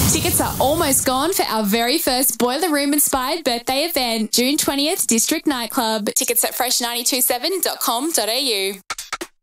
Tickets are almost gone for our very first Boiler Room-inspired birthday event, June 20th, District Nightclub. Tickets at fresh927.com.au.